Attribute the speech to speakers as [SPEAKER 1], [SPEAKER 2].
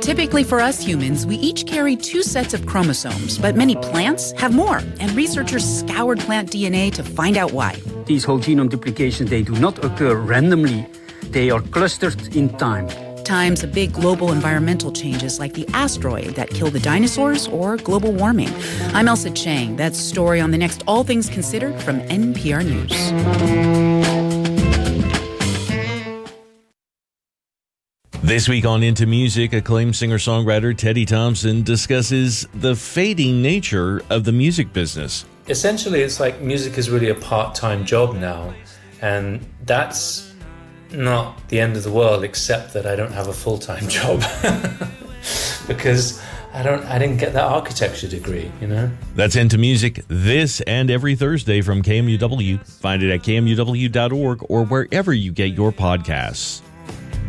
[SPEAKER 1] Typically for us humans, we each carry 2 sets of chromosomes, but many plants have more, and researchers scoured plant DNA to find out why.
[SPEAKER 2] These whole genome duplications, they do not occur randomly. They are clustered in time.
[SPEAKER 1] Times of big global environmental changes like the asteroid that killed the dinosaurs or global warming. I'm Elsa Chang. That's story on the next All Things Considered from NPR News.
[SPEAKER 3] This week on Into Music, acclaimed singer-songwriter Teddy Thompson discusses the fading nature of the music business.
[SPEAKER 4] Essentially, it's like music is really a part-time job now, and that's not the end of the world, except that I don't have a full-time job because I didn't get that architecture degree, you know?
[SPEAKER 3] That's Into Music this and every Thursday from KMUW. Find it at kmuw.org or wherever you get your podcasts.